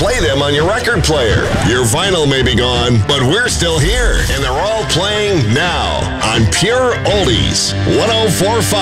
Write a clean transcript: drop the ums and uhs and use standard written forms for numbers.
play them on your record player. Your vinyl may be gone, but we're still here, and they're all playing now on Pure Oldies 104.5.